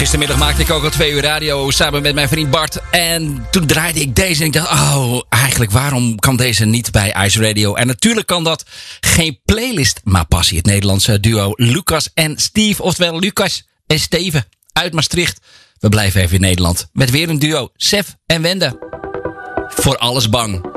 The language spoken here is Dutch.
Gistermiddag maakte ik ook al 2 uur radio samen met mijn vriend Bart. En toen draaide ik deze en ik dacht, eigenlijk waarom kan deze niet bij Ice Radio? En natuurlijk kan dat. Geen playlist, maar passie. Het Nederlandse duo Lucas en Steve. Oftewel Lucas en Steven uit Maastricht. We blijven even in Nederland met weer een duo, Sef en Wende. Voor alles bang.